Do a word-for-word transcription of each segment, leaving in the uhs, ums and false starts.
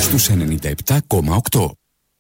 στους ενενήντα επτά κόμμα οκτώ.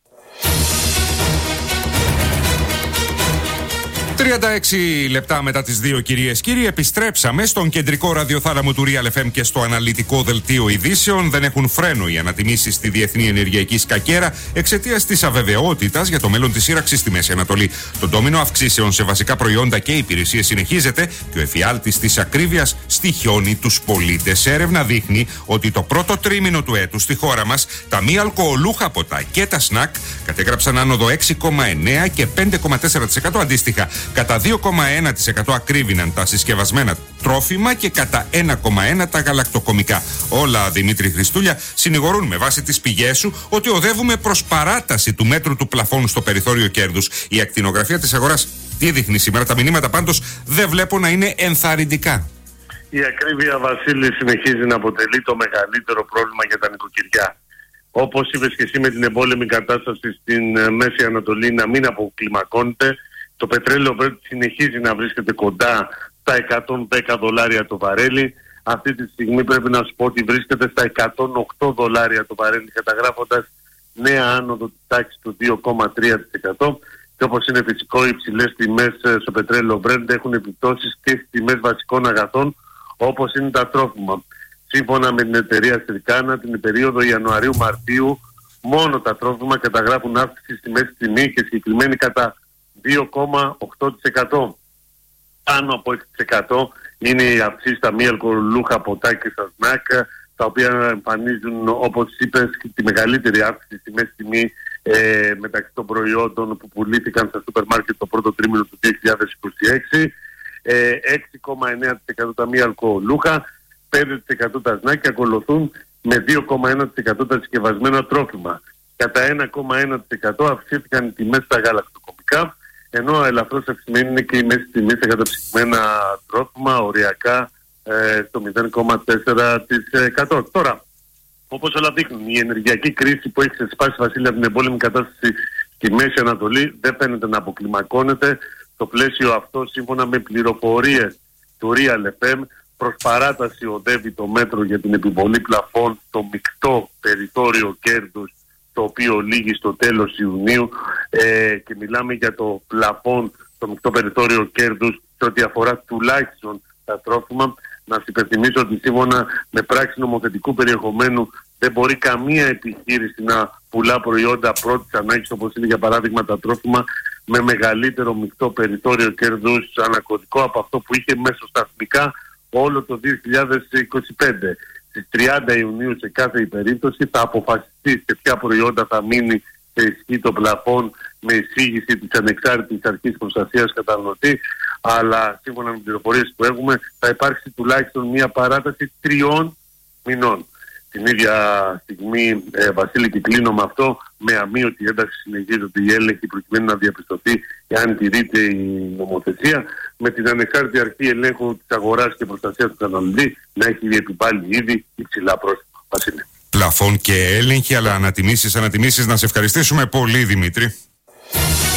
τριάντα έξι λεπτά μετά τις δύο, κυρίες κύριοι, επιστρέψαμε στον κεντρικό ραδιοθάλαμο του Real εφ εμ και στο αναλυτικό δελτίο ειδήσεων. Δεν έχουν φρένο οι ανατιμήσεις στη διεθνή ενεργειακή σκακέρα εξαιτίας της αβεβαιότητας για το μέλλον της σύραξης στη Μέση Ανατολή. Το ντόμινο αυξήσεων σε βασικά προϊόντα και υπηρεσίες συνεχίζεται και ο εφιάλτης της ακρίβειας στοιχιώνει τους πολίτες. Έρευνα δείχνει ότι το πρώτο τρίμηνο του έτους στη χώρα μας τα μη αλκοολούχα ποτά και τα σνακ κατέγραψαν άνοδο έξι κόμμα εννέα και πέντε κόμμα τέσσερα τοις εκατό αντίστοιχα. Κατά δύο κόμμα ένα τοις εκατό ακρίβηναν τα συσκευασμένα τρόφιμα και κατά ένα κόμμα ένα τοις εκατό τα γαλακτοκομικά. Όλα, Δημήτρη Χριστούλια, συνηγορούν με βάση τις πηγές σου ότι οδεύουμε προς παράταση του μέτρου του πλαφόνου στο περιθώριο κέρδους. Η ακτινογραφία της αγοράς τι δείχνει σήμερα? Τα μηνύματα πάντως δεν βλέπω να είναι ενθαρρυντικά. Η ακρίβεια, Βασίλη, συνεχίζει να αποτελεί το μεγαλύτερο πρόβλημα για τα νοικοκυριά. Όπως είπες και εσύ, με την εμπόλεμη κατάσταση στην Μέση Ανατολή να μην αποκλιμακώνεται, το πετρέλαιο Brent συνεχίζει να βρίσκεται κοντά στα εκατόν δέκα δολάρια το βαρέλι. Αυτή τη στιγμή πρέπει να σου πω ότι βρίσκεται στα εκατόν οκτώ δολάρια το βαρέλι, καταγράφοντας νέα άνοδο της τάξης του δύο κόμμα τρία τοις εκατό. Και όπως είναι φυσικό, οι υψηλές τιμές στο πετρέλαιο Brent έχουν επιπτώσεις και στις τιμές βασικών αγαθών, όπως είναι τα τρόφιμα. Σύμφωνα με την εταιρεία Στρικάνα, την περίοδο Ιανουαρίου-Μαρτίου, μόνο τα τρόφιμα καταγράφουν αύξηση στη μέση τιμή και συγκεκριμένη κατά δύο κόμμα οκτώ τοις εκατό. Πάνω από έξι τοις εκατό είναι οι αυξήσεις στα μη αλκοολούχα ποτά και στα σνακ, τα οποία εμφανίζουν, όπως είπες, τη μεγαλύτερη αύξηση στη μέση τιμή ε, μεταξύ των προϊόντων που πουλήθηκαν στα σούπερ μάρκετ το πρώτο τρίμηνο του δύο χιλιάδες είκοσι έξι. Ε, έξι κόμμα εννέα τοις εκατό τα μη αλκοολούχα, πέντε τοις εκατό τα σνακ και ακολουθούν με δύο κόμμα ένα τοις εκατό τα συσκευασμένα τρόφιμα. Κατά ένα κόμμα ένα τοις εκατό αυξήθηκαν οι τιμές στα γαλακτοκομικά, ενώ ελαφρώς αυξημένη είναι και η μέση τιμή στα καταψυγμένα τρόφιμα, οριακά ε, στο μηδέν κόμμα τέσσερα τοις εκατό. Τώρα, όπως όλα δείχνουν, η ενεργειακή κρίση που έχει ξεσπάσει, Βασίλη, από την εμπόλεμη κατάσταση στη Μέση Ανατολή δεν φαίνεται να αποκλιμακώνεται. Στο πλαίσιο αυτό, σύμφωνα με πληροφορίες του Real εφ εμ, προς παράταση οδεύει το μέτρο για την επιβολή πλαφών στο μεικτό περιθώριο κέρδους, το οποίο λήγει στο τέλος Ιουνίου, ε, και μιλάμε για το πλαφόν στο μεικτό περιθώριο κέρδους σε ό,τι αφορά τουλάχιστον τα τρόφιμα. Να σας υπενθυμίσω ότι σύμφωνα με πράξη νομοθετικού περιεχομένου δεν μπορεί καμία επιχείρηση να πουλά προϊόντα πρώτης ανάγκης, όπως είναι για παράδειγμα τα τρόφιμα, με μεγαλύτερο μεικτό περιθώριο κέρδους ανακωδικό από αυτό που είχε μεσοσταθμικά όλο το δύο χιλιάδες είκοσι πέντε. Στις τριάντα Ιουνίου σε κάθε περίπτωση θα αποφασιστεί σε ποια προϊόντα θα μείνει σε ισχύ το πλαφόν με εισήγηση της ανεξάρτητης αρχής προστασίας καταναλωτή, αλλά σύμφωνα με τις πληροφορίες που έχουμε θα υπάρξει τουλάχιστον μια παράταση τριών μηνών. Την ίδια στιγμή, ε, Βασίλη, και κλείνω με αυτό, με αμείωτη ένταξη συνεχίζονται οι έλεγχοι προκειμένου να διαπιστωθεί εάν τηρείται η νομοθεσία, με την ανεξάρτητη αρχή ελέγχου της αγοράς και προστασίας του καταναλωτή να έχει επιβάλει ήδη υψηλά πρόστιμα. Βασίλη. Πλαφών και έλεγχοι, αλλά ανατιμήσεις, ανατιμήσεις. Να σε ευχαριστήσουμε πολύ, Δημήτρη.